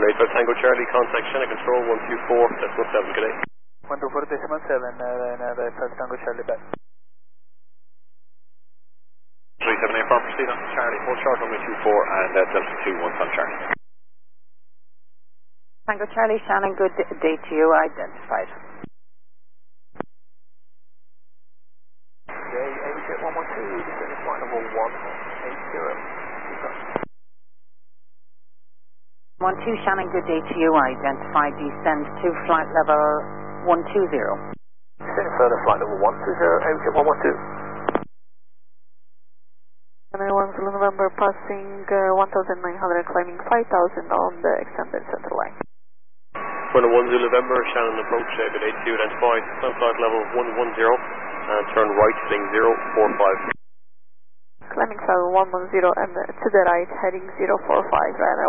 85 Tango Charlie, contact Shannon Control 124, decimal 7, good day. 124 decimal 7, 85 Tango Charlie back. 378 farm, proceed on Charlie, hold short on 24 and Delta 2, 1 on Charlie. Tango Charlie, Shannon, good day to you, identified. Okay, 112, this is flight level 180. 12 Shannon, good day to you, identified, descend to flight level 120. Descend further, flight level 120, Airship 112. 1 November, passing 1,900, climbing 5,000 on the extended center line. 1 November, Shannon approach, good day to you, identified, climb flight level 110, and turn right, heading 045. Climbing level 110 and to the right, heading 045, radar